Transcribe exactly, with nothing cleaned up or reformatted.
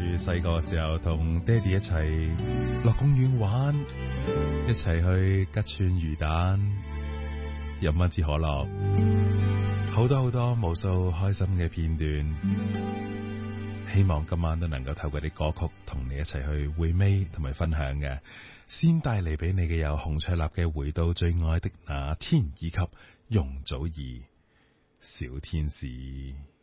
細個嘅時候同爹哋一齊落公園玩，一齊去吉串魚蛋，飲蚊子可樂，好多好多無數開心嘅片段。希望今晚都能夠透過啲歌曲同你一齊去回味同埋分享嘅。先帶嚟俾你嘅有洪卓立嘅《回到最愛的那天》，以及容祖兒《小天使》。